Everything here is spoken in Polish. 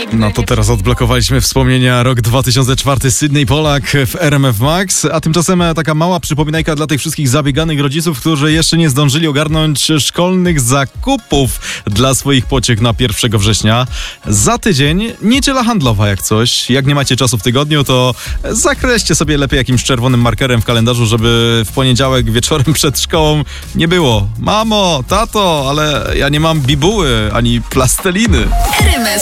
No to teraz odblokowaliśmy wspomnienia rok 2004, Sydney Pollack w RMF Max, a tymczasem taka mała przypominajka dla tych wszystkich zabieganych rodziców, którzy jeszcze nie zdążyli ogarnąć szkolnych zakupów dla swoich pociech na 1 września. Za tydzień niedziela handlowa jak coś. Jak nie macie czasu w tygodniu, to zakreślcie sobie lepiej jakimś czerwonym markerem w kalendarzu, żeby w poniedziałek wieczorem przed szkołą nie było: mamo, tato, ale ja nie mam bibuły ani plasteliny. RMF